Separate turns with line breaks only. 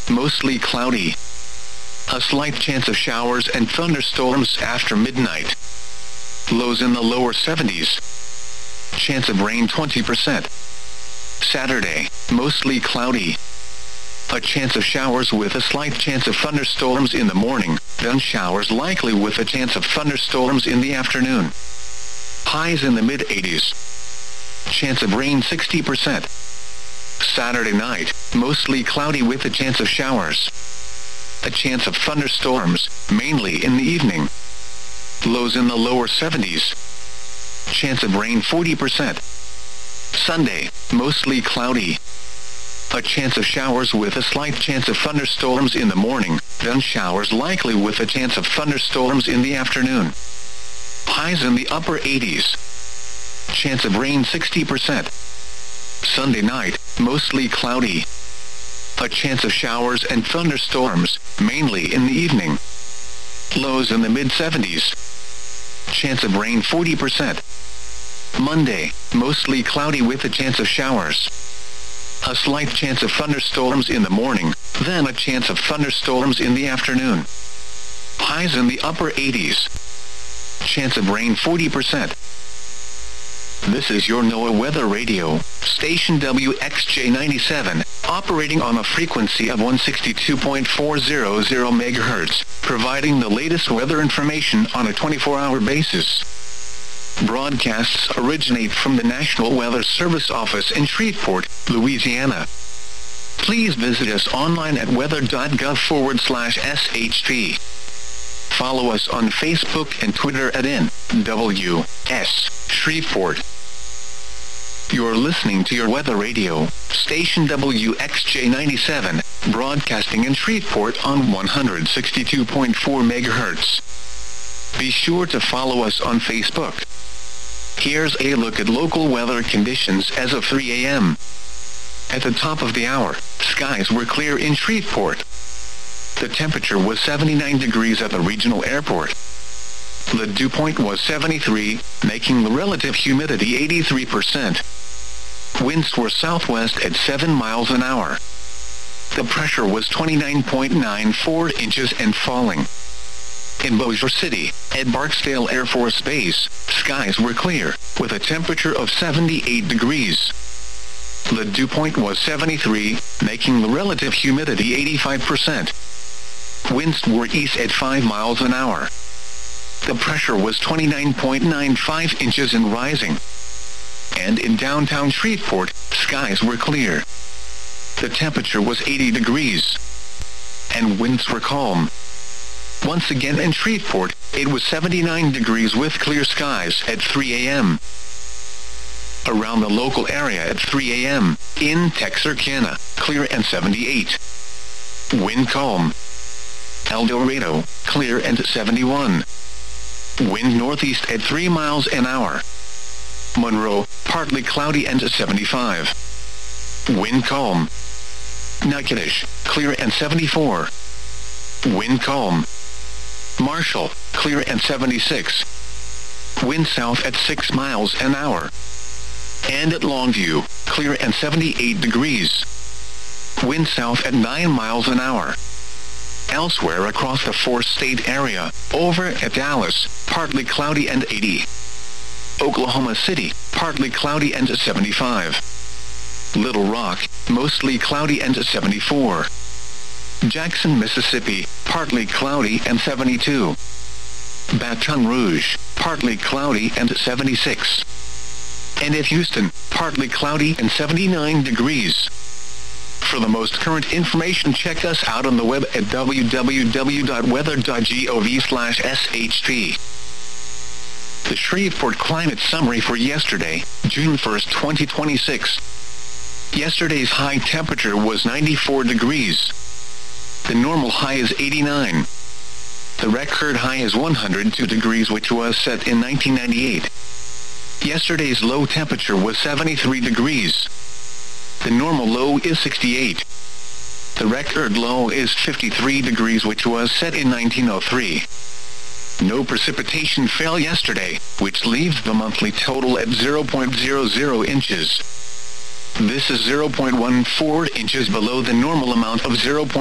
mostly cloudy. A slight chance of showers and thunderstorms after midnight. Lows in the lower 70s. Chance of rain 20%. Saturday, mostly cloudy. A chance of showers with a slight chance of thunderstorms in the morning, then showers likely with a chance of thunderstorms in the afternoon. Highs in the mid-80s. Chance of rain 60%. Saturday night, mostly cloudy with a chance of showers. A chance of thunderstorms, mainly in the evening. Lows in the lower 70s. Chance of rain 40%. Sunday, mostly cloudy. A chance of showers with a slight chance of thunderstorms in the morning, then showers likely with a chance of thunderstorms in the afternoon. Highs in the upper 80s. Chance of rain 60%. Sunday night, mostly cloudy. A chance of showers and thunderstorms, mainly in the evening. Lows in the mid-70s. Chance of rain 40%. Monday, mostly cloudy with a chance of showers. A slight chance of thunderstorms in the morning, then a chance of thunderstorms in the afternoon. Highs in the upper 80s. Chance of rain 40%. This is your NOAA Weather Radio, station WXJ97, operating on a frequency of 162.400 MHz, providing the latest weather information on a 24-hour basis. Broadcasts originate from the National Weather Service office in Shreveport, Louisiana. Please visit us online at weather.gov/SHP. Follow us on Facebook and Twitter at NWS Shreveport. You're listening to your Weather Radio, station WXJ97, broadcasting in Shreveport on 162.4 MHz. Be sure to follow us on Facebook. Here's a look at local weather conditions as of 3 a.m. At the top of the hour, skies were clear in Shreveport. The temperature was 79 degrees at the regional airport. The dew point was 73, making the relative humidity 83%. Winds were southwest at 7 miles an hour. The pressure was 29.94 inches and falling. In Bossier City, at Barksdale Air Force Base, skies were clear, with a temperature of 78 degrees. The dew point was 73, making the relative humidity 85%. Winds were east at 5 miles an hour. The pressure was 29.95 inches and rising. And in downtown Shreveport, skies were clear. The temperature was 80 degrees. And winds were calm. Once again in Shreveport, it was 79 degrees with clear skies at 3 a.m. Around the local area at 3 a.m., in Texarkana, clear and 78. Wind calm. El Dorado, clear and 71. Wind northeast at 3 miles an hour. Monroe, partly cloudy and 75. Wind calm. Natchitoches, clear and 74. Wind calm. Marshall, clear and 76. Wind south at 6 miles an hour. And at Longview, clear and 78 degrees. Wind south at 9 miles an hour. Elsewhere across the four-state area, over at Dallas, partly cloudy and 80. Oklahoma City, partly cloudy and 75. Little Rock, mostly cloudy and 74. Jackson, Mississippi, partly cloudy and 72. Baton Rouge, partly cloudy and 76. And at Houston, partly cloudy and 79 degrees. For the most current information, check us out on the web at www.weather.gov/SHP. The Shreveport Climate Summary for yesterday, June 1st, 2026. Yesterday's high temperature was 94 degrees. The normal high is 89. The record high is 102 degrees, which was set in 1998. Yesterday's low temperature was 73 degrees. The normal low is 68. The record low is 53 degrees, which was set in 1903. No precipitation fell yesterday, which leaves the monthly total at 0.00 inches. This is 0.14 inches below the normal amount of 0.